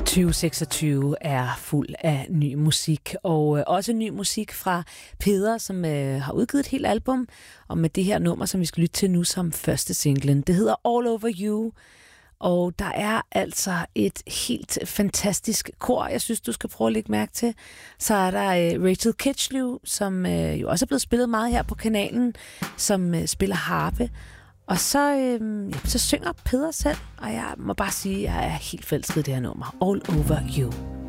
2026 er fuld af ny musik, og også ny musik fra Peder, som har udgivet et helt album, og med det her nummer, som vi skal lytte til nu som første singlen. Det hedder All Over You, og der er altså et helt fantastisk kor, jeg synes, du skal prøve at lægge mærke til. Så er der Rachel Kitchlew, som jo også er blevet spillet meget her på kanalen, som spiller harpe. Og så synger Peder selv, og jeg må bare sige, at jeg er helt forelsket i det her nummer. All Over You.